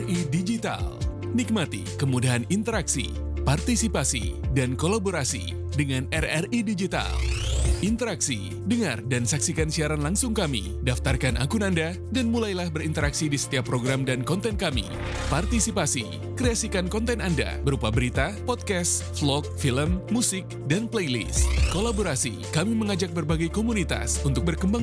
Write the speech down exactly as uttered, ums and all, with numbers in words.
I Digital. Nikmati kemudahan interaksi, partisipasi, dan kolaborasi dengan R R I Digital. Interaksi, dengar dan saksikan siaran langsung kami, daftarkan akun Anda, dan mulailah berinteraksi di setiap program dan konten kami. Partisipasi, kreasikan konten Anda berupa berita, podcast, vlog, film, musik, dan playlist. Kolaborasi, kami mengajak berbagai komunitas untuk berkembang